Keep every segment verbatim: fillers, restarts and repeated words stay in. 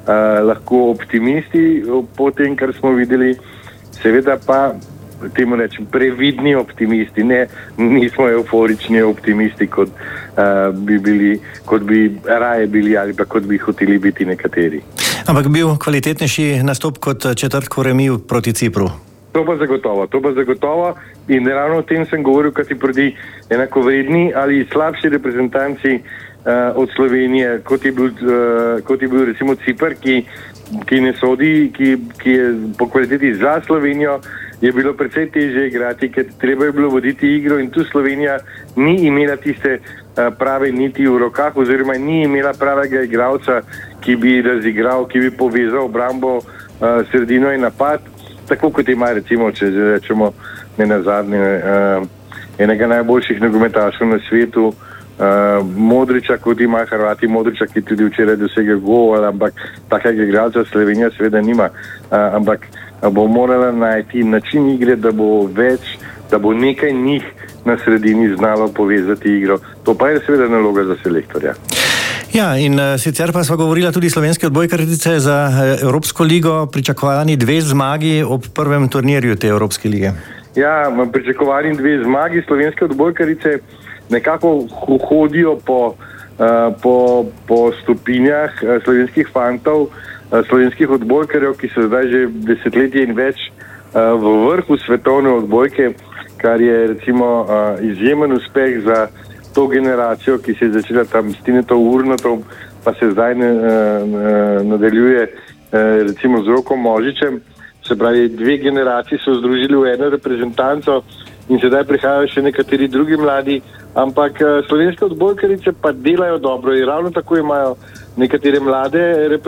uh, lahko optimisti po tem, kar smo videli, seveda pa temu rečem previdni optimisti, ne, nismo euforični optimisti, kot, uh, bi bili, kot bi raje bili ali pa kot bi hoteli biti nekateri. Ampak bil kvalitetnejši nastop kot četrtkov remi proti Cipru? To pa zagotovo, to pa zagotovo in ravno o tem sem govoril, kaj ti proti enakovredni ali slabši reprezentanci uh, od Slovenije, kot je bil, uh, kot je bil recimo Cipr, ki, ki ne sodi, ki, ki je po kvaliteti za Slovenijo, je bilo precej težje igrati, ker treba je bilo voditi igro in tu Slovenija ni imela tiste uh, prave niti v rokah oziroma ni imela pravega igralca, ki bi razigral, ki bi povezal obrambo, uh, sredino in napad. Tako kot ima recimo, če rečemo ne nazadnje, uh, enega najboljših nogometašov na svetu, uh, Modrića, kot ima Hrvati Modrića, ki tudi včeraj dosegel gol, ampak takega igralca Slovenija seveda nima. Uh, ampak bo morala najti način igre, da bo več, da bo nekaj njih na sredini znalo povezati igro. To pa je seveda naloga za selektorja. Ja, in uh, sicer pa sva govorila tudi slovenske odbojkarice za uh, Evropsko ligo, pričakovani dve zmagi ob prvem turnirju te Evropske lige. Ja, pričakovani dve zmagi. Slovenske odbojkarice nekako hodijo po, uh, po, po stopinjah uh, slovenskih fantov, uh, slovenskih odbojkarjev, ki so zdaj že desetletje in več uh, v vrhu svetovne odbojke, kar je recimo uh, izjemen uspeh za to generacijo, ki se je začela tam s Tinetom Urnatom, pa se zdaj ne, ne, nadaljuje recimo z Rokom Možičem. Se pravi, dve generaciji so združili v eno reprezentanco in sedaj prihajajo še nekateri drugi mladi, ampak slovenske odbojkarice pa delajo dobro in ravno tako imajo nekatere mlade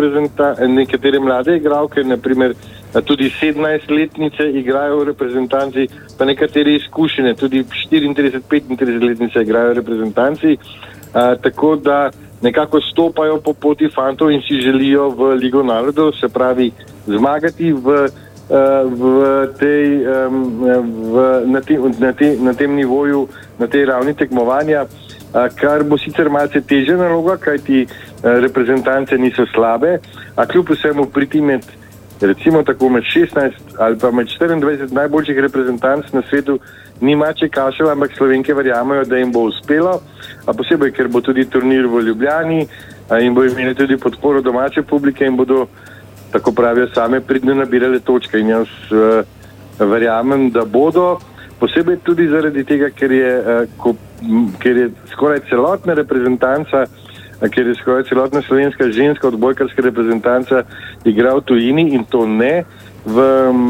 nekatere mlade igralke, naprimer tudi sedemnajstletnice igrajo v reprezentanci, pa nekatere izkušene, tudi štiriintrideset petintridesetletnice igrajo v reprezentanci, a, tako da nekako stopajo po poti fantov in si želijo v Ligo narodov, se pravi zmagati v, v tej, v, na, te, na, te, na tem nivoju, na tej ravni tekmovanja, a, kar bo sicer malce težja naloga, kajti reprezentance niso slabe, a kljub vsemu priti med recimo tako med šestnajst ali pa med štiriindvajset najboljših reprezentanc na svetu ni mače kašelj, ampak Slovenke verjamejo, da jim bo uspelo, a posebej, ker bo tudi turnir v Ljubljani a, in bo imeli tudi podporo domače publike in bodo, tako pravijo, same pridno nabirale točke in jaz uh, verjamem, da bodo, posebej tudi zaradi tega, ker je, uh, ko, m, ker je skoraj celotna reprezentanca, ker je skoraj celotna slovenska ženska odbojkarska reprezentanca igra v tujini in to ne v,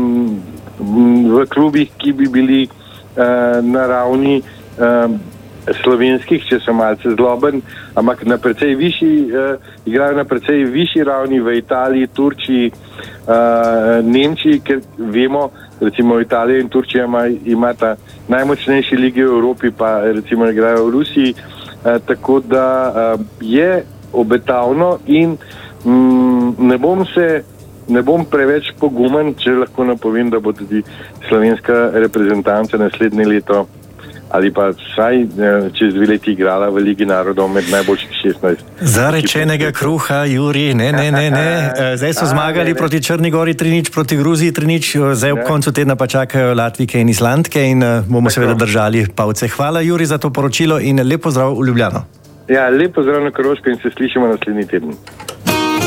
v klubih, ki bi bili uh, na ravni uh, slovenskih, če sem malce zloben, ampak na precej višji, uh, igrajo na precej višji ravni v Italiji, Turčiji, uh, Nemčiji, ker vemo, recimo Italija in Turčija ima, imata najmočnejši lige v Evropi, pa recimo igrajo v Rusiji. Uh, tako da uh, je obetavno in mm, ne bom se, ne bom preveč pogumen, če lahko napovem, da bo tudi slovenska reprezentanca naslednje leto ali pa vsaj čez dve leti igrala v Ligi narodov med najboljših šestnajst. Zarečenega kruha, Juri, ne, ne, ne, ne. Zdaj so zmagali proti Črni Gori tri nič, proti Gruziji tri nič, zdaj ob koncu tedna pa čakajo Latvijke in Islandke in bomo seveda držali palce. Hvala, Juri, za to poročilo in lep pozdrav v Ljubljano. Ja, lep pozdrav na Koroško in se slišimo naslednji teden.